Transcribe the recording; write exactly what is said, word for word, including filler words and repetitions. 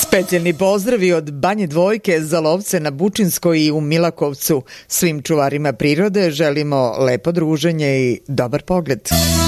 Specijalni pozdravi od Banje Dvojke za lovce na Bučinskoj i u Milakovcu. Svim čuvarima prirode želimo lepo druženje i dobar pogled.